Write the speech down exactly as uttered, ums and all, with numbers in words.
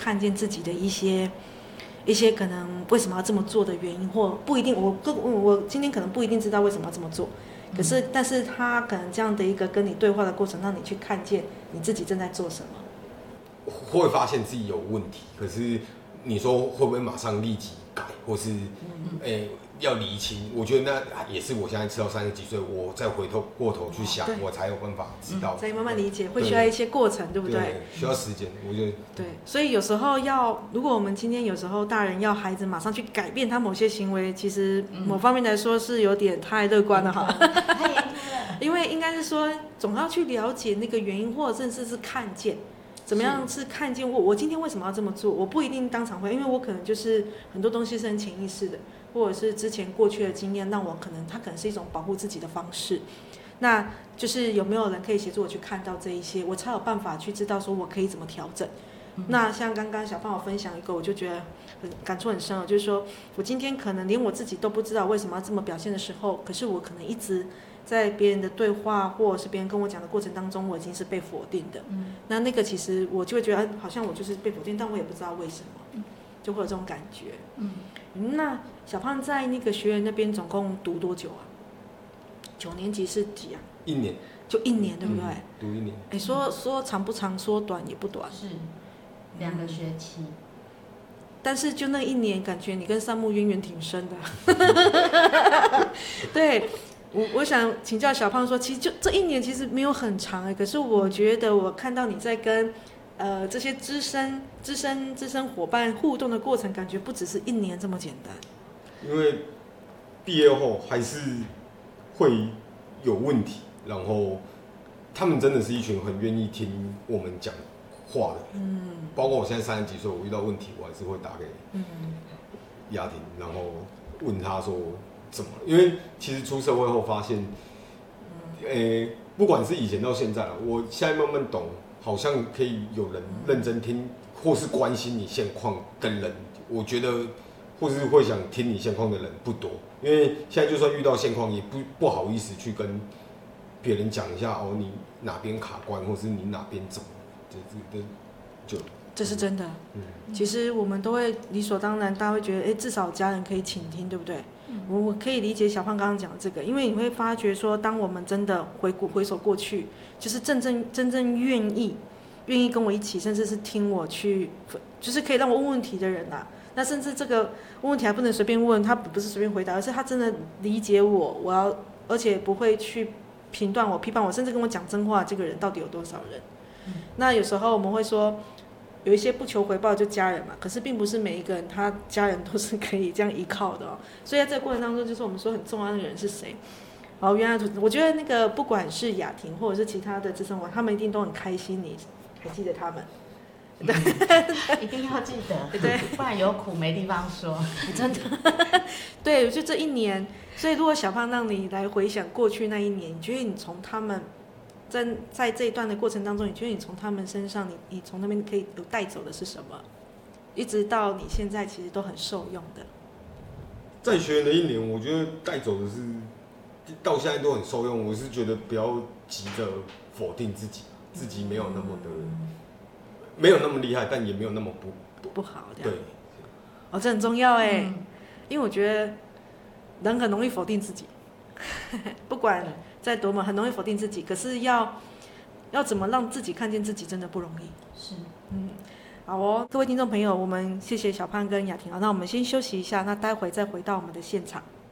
看见自己的一些一些可能为什么要这么做的原因，或不一定我我我今天可能不一定知道为什么要这么做，可是但是他可能这样的一个跟你对话的过程，让你去看见你自己正在做什么， 会发现自己有问题，可是你说会不会马上立即改，或是嗯诶？要厘清，我觉得那也是我现在吃到三十几岁，我再回头过头去想，我才有办法知道， 再慢慢理解，会需要一些过程，对不对？ 对，需要时间，我觉得。 对，所以有时候要，如果我们今天有时候大人要孩子马上去改变他某些行为，其实某方面来说是有点太乐观了哈。 太严苛了。 因为应该是说，总要去了解那个原因，或者甚至是看见。怎么样是看见我？我今天为什么要这么做？我不一定当场会，因为我可能就是很多东西是很潜意识的，或者是之前过去的经验，让我可能它可能是一种保护自己的方式。那就是有没有人可以协助我去看到这一些，我才有办法去知道说我可以怎么调整。嗯、那像刚刚小胖我分享一个，我就觉得很感触很深了，就是说我今天可能连我自己都不知道为什么要这么表现的时候，可是我可能一直在别人的对话或者是别人跟我讲的过程当中，我已经是被否定的。嗯、那那个其实我就会觉得好像我就是被否定，但我也不知道为什么，就会有这种感觉。嗯，那小胖在那个学员那边总共读多久啊？九年级是几啊？ 一年。 就一年，对不对？ 嗯、读一年。 哎，说说长不长，说短也不短。 是，两个学期。嗯、 但是就那一年，感觉你跟山木渊源挺深的。对。我我想请教小胖说，其实就这一年其实没有很长哎，可是我觉得我看到你在跟呃这些资深资深资深伙伴互动的过程，感觉不只是一年这么简单。 因为毕业后还是会有问题，然后他们真的是一群很愿意听我们讲话的。嗯，包括我现在三十几岁，我遇到问题，我还是会打给雅婷，然后问他说。怎么？因为其实出社会后发现，诶，不管是以前到现在，我现在慢慢懂，好像可以有人认真听，或是关心你现况的人，我觉得，或是会想听你现况的人不多。因为现在就算遇到现况，也不不好意思去跟别人讲一下哦，你哪边卡关，或是你哪边怎么，这这就。 这是真的。嗯、其实我们都会理所当然，大家会觉得，哎，至少家人可以倾听，对不对？嗯、我我可以理解小胖刚刚讲的这个，因为你会发觉说，当我们真的回顾回首过去，就是真正真正愿意愿意跟我一起，甚至是听我去，就是可以让我问问题的人啊。那甚至这个问问题还不能随便问，他不是随便回答，而是他真的理解我，我要，而且不会去评断我、批判我，甚至跟我讲真话，这个人到底有多少人？嗯、那有时候我们会说。有一些不求回报就家人嘛，可是并不是每一个人他家人都是可以这样依靠的哦。所以在这个过程当中，就是我们说很重要的人是谁。哦，原来我觉得那个不管是雅婷或者是其他的资深网，他们一定都很开心，你还记得他们？ 对，一定要记得， 对， 不然有苦没地方说。 真的，对，就这一年。所以如果小胖让你来回想过去那一年，你觉得你从他们。在在这一段的过程当中，你觉得你从他们身上，你你从那边可以有带走的是什么？一直到你现在其实都很受用的。 在学员的一年，我觉得带走的是到现在都很受用。我是觉得不要急着否定自己，自己没有那么的、嗯、没有那么厉害，但也没有那么不不, 不好这样。对， 哦，这很重要哎、嗯，因为我觉得人很容易否定自己，不管。再多么很容易否定自己，可是要要怎么让自己看见自己，真的不容易。 是， 嗯，好哦，各位听众朋友，我们谢谢小胖跟雅婷啊，那我们先休息一下，那待会再回到我们的现场。